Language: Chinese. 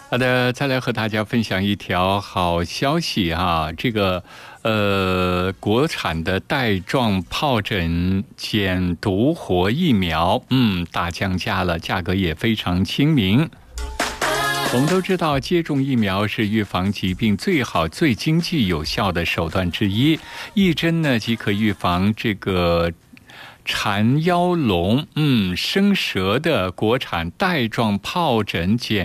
好的，再来和大家分享一条好消息哈，国产的带状疱疹减毒活疫苗，大降价了，价格也非常亲民。我们都知道，接种疫苗是预防疾病最好、最经济有效的手段之一。一针呢，即可预防缠腰龙、生蛇的国产带状疱疹减